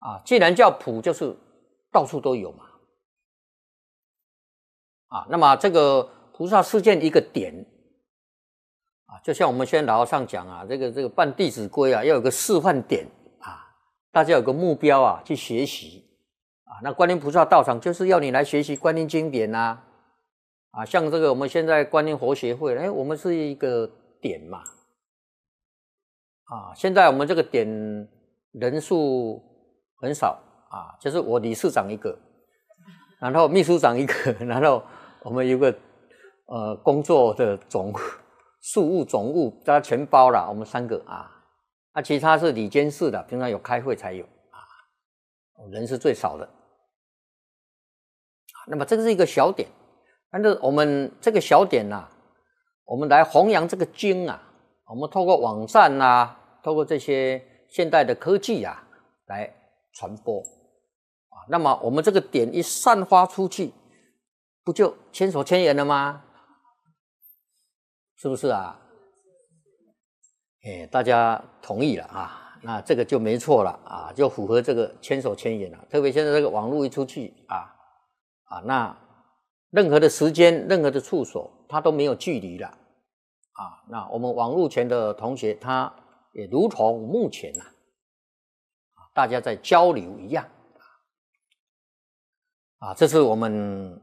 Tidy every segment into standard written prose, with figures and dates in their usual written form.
既然叫普，就是到处都有嘛。那么这个菩萨示现一个点就像我们现在老和尚讲这个办《弟子规》要有个示范点大家有个目标去学习那观音菩萨道场就是要你来学习观音经典像这个我们现在观音佛学会我们是一个点嘛现在我们这个点人数很少就是我理事长一个，然后秘书长一个，然后我们有个工作的事务总务大家全包了，我们3个其他是理监事的，平常有开会才有人是最少的。那么这个是一个小点，但是我们这个小点我们来弘扬这个经我们透过网站透过这些现代的科技来传播那么我们这个点一散发出去，不就千手千眼了吗？是不是大家同意了那这个就没错了就符合这个千手千眼了。特别现在这个网络一出去那任何的时间任何的处所它都没有距离了那我们网络前的同学他也如同目前大家在交流一样这是我们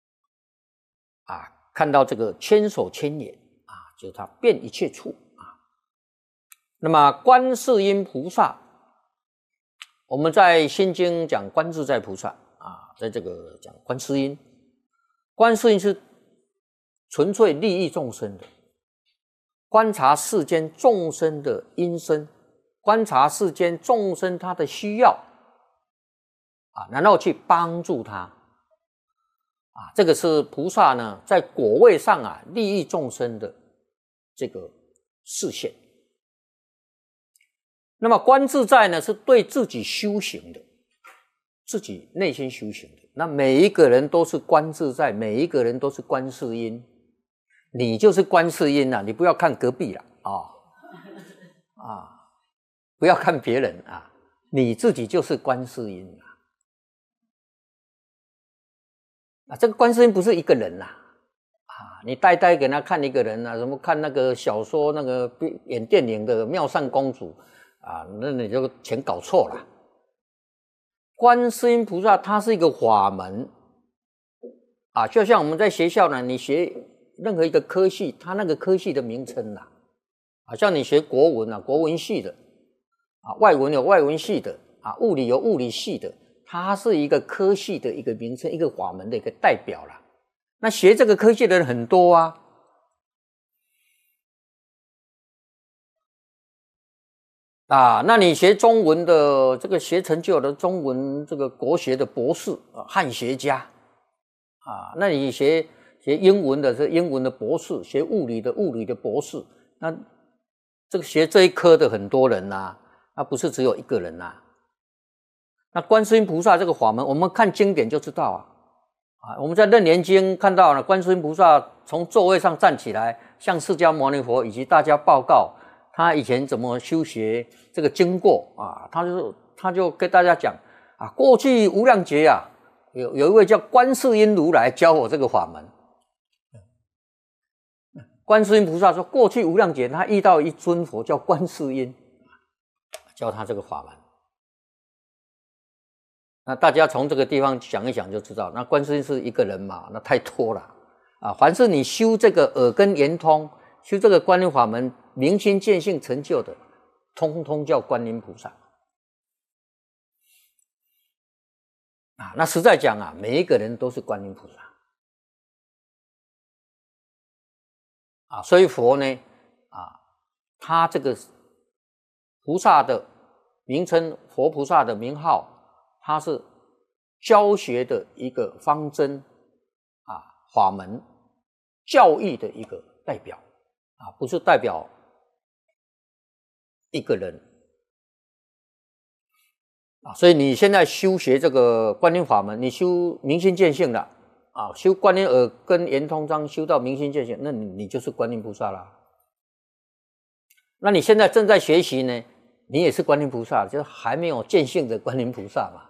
看到这个千手千眼就是它遍一切处那么观世音菩萨，我们在心经讲观自在菩萨在这个讲观世音，观世音是纯粹利益众生的，观察世间众生的因身，观察世间众生他的需要然后去帮助他这个是菩萨呢在果位上利益众生的这个示现。那么观自在呢是对自己修行的，自己内心修行的。那每一个人都是观自在，每一个人都是观世音，你就是观世音你不要看隔壁了不要看别人你自己就是观世音这个观世音不是一个人你呆呆给他看一个人什么看那个小说那个演电影的妙善公主那你就全搞错了。观世音菩萨它是一个法门就像我们在学校呢，你学任何一个科系，它那个科系的名称像你学国文国文系的外文有外文系的物理有物理系的，它是一个科系的一个名称，一个法门的一个代表啦。那学这个科系的人很多那你学中文的这个学成就的中文这个国学的博士汉学家那你学英文的是英文的博士，学物理的物理的博士，那这个学这一科的很多人那不是只有一个人那观世音菩萨这个法门，我们看经典就知道我们在楞严经看到了观世音菩萨从座位上站起来，向释迦牟尼佛以及大家报告他以前怎么修学这个经过他就跟大家讲过去无量劫有一位叫观世音如来教我这个法门。观世音菩萨说过去无量劫他遇到一尊佛叫观世音，教他这个法门。那大家从这个地方想一想就知道，那观世音是一个人嘛，那太多了凡是你修这个耳根圆通，修这个观音法门明心见性成就的，通通叫观音菩萨那实在讲每一个人都是观音菩萨所以佛呢他这个菩萨的名称，佛菩萨的名号，它是教学的一个方针法门，教义的一个代表不是代表一个人所以你现在修学这个观音法门，你修明心见性了修观音耳根圆通章，修到明心见性，那你就是观音菩萨啦。那你现在正在学习呢， 你也是观音菩萨，就是还没有见性的观音菩萨嘛。